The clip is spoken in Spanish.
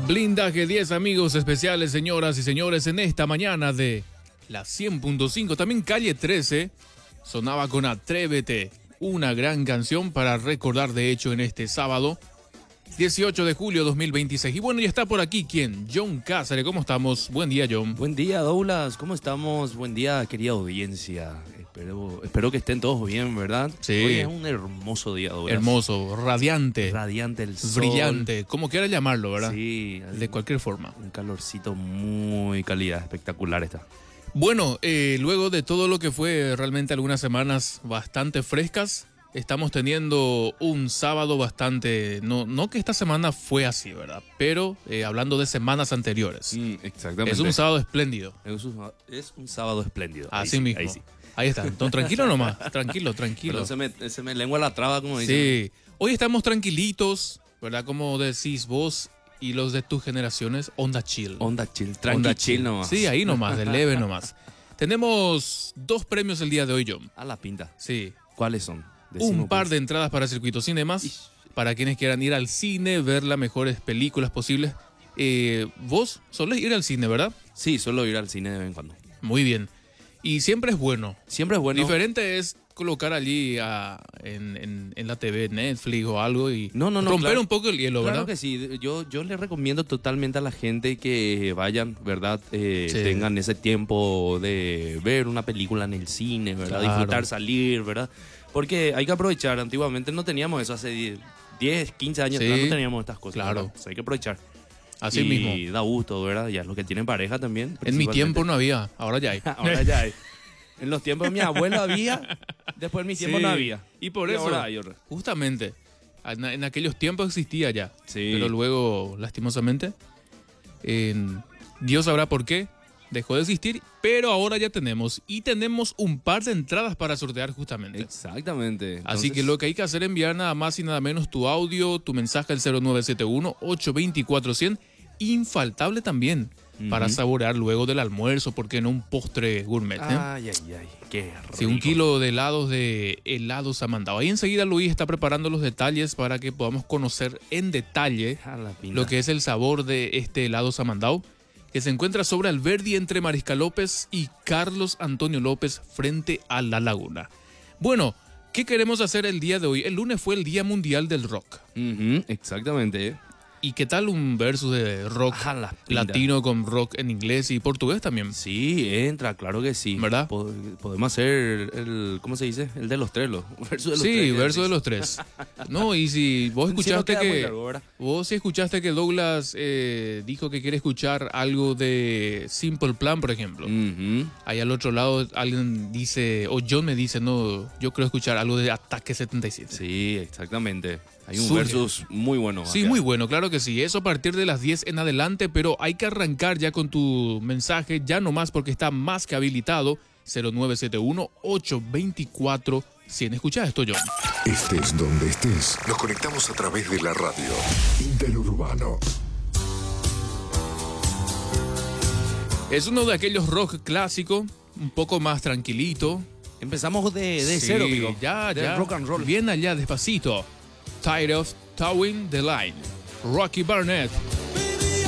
Blindaje 10, amigos especiales, señoras y señores, en esta mañana de la 100.5. También Calle 13 sonaba con Atrévete, una gran canción para recordar, de hecho, en este sábado 18 de julio 2026. Y bueno, ya está por aquí, ¿quién? John Cáceres, ¿cómo estamos? Buen día, John. Buen día, Douglas, ¿cómo estamos? Buen día, querida audiencia. Espero que estén todos bien, ¿verdad? Sí. Hoy es un hermoso día, Douglas. Hermoso, radiante, Radiante el sol. brillante, como quieras llamarlo, ¿verdad? Sí. De cualquier forma. Un calorcito muy calidad, espectacular está. Bueno, luego de todo lo que fue realmente algunas semanas bastante frescas, estamos teniendo un sábado bastante, no que esta semana fue así, ¿verdad? Pero hablando de semanas anteriores. Exactamente. Es un sábado espléndido. Es un sábado espléndido. Así ahí mismo. Ahí sí. Ahí está. Entonces, tranquilo nomás. Tranquilo. Pero se me lengua la traba, como dicen. Sí. Hoy estamos tranquilitos, ¿verdad? Como decís vos y los de tus generaciones, onda chill. Onda chill, Onda chill nomás. Sí, ahí nomás, de leve nomás. Tenemos 2 premios el día de hoy, John. A la pinta. Sí. ¿Cuáles son? Un par de entradas para Circuito Cinemas, para quienes quieran ir al cine, ver las mejores películas posibles. Vos solés ir al cine, ¿verdad? Sí, suelo ir al cine de vez en cuando. Muy bien. Y siempre es bueno. Siempre es bueno. Diferente es colocar allí en la TV, Netflix o algo y no, romper claro, un poco el hielo, ¿verdad? Claro que sí. Yo le recomiendo totalmente a la gente que vayan, ¿verdad? Tengan ese tiempo de ver una película en el cine, ¿verdad? Claro. Disfrutar, salir, ¿verdad? Porque hay que aprovechar. Antiguamente no teníamos eso. Hace 10, 15 años atrás no teníamos estas cosas. Claro. ¿verdad? Hay que aprovechar. Así mismo. Y da gusto, ¿verdad? Ya los que tienen pareja también. En mi tiempo no había, ahora ya hay. Ahora ya hay. En los tiempos de mi abuelo había, después en mi tiempo no había. Y por Y eso, ahora hay otra. justamente, en aquellos tiempos existía ya. Sí. Pero luego, lastimosamente, Dios sabrá por qué, dejó de existir, pero ahora ya tenemos. Y tenemos un par de entradas para sortear justamente. Exactamente. Entonces, Así que lo que hay que hacer es enviar nada más y nada menos tu audio, tu mensaje al 0971-824-100. Infaltable también, para saborear luego del almuerzo, porque no un postre gourmet. Ay, qué rico. Sí, 1 kilo de helados Amandao. Ahí enseguida Luis está preparando los detalles para que podamos conocer en detalle A la pinta. lo que es el sabor de este helado Amandao, que se encuentra sobre Alberdi entre Mariscal López y Carlos Antonio López frente a La Laguna. Bueno, ¿qué queremos hacer el día de hoy? El lunes fue el Día Mundial del Rock. Exactamente. ¿Y qué tal un versus de rock A la pinta. latino con rock en inglés y portugués también? Sí, entra, claro que sí. ¿Verdad? Podemos hacer ¿cómo se dice? El de los tres, verso de los Sí, tres. verso de los tres. No, y si vos escuchaste Sí, no queda muy que largo, ¿verdad? vos sí escuchaste que Douglas dijo que quiere escuchar algo de Simple Plan, por ejemplo. Ahí al otro lado alguien dice, o John me dice, no, yo quiero escuchar algo de Ataque 77. Sí, exactamente. Hay un Surge. versus muy bueno. Sí, acá. muy bueno, claro que sí. Eso a partir de las 10 en adelante, pero hay que arrancar ya con tu mensaje, ya nomás porque está más que habilitado. 0971-824-100. ¿Escuchás esto, John? Estés donde estés, nos conectamos a través de la radio. Interurbano. Es uno de aquellos rock clásico, un poco más tranquilito. Empezamos de Sí, cero, amigo. Ya, De ya. rock and roll. Bien allá, despacito. Tired of Towing the Line. Rocky Barnett.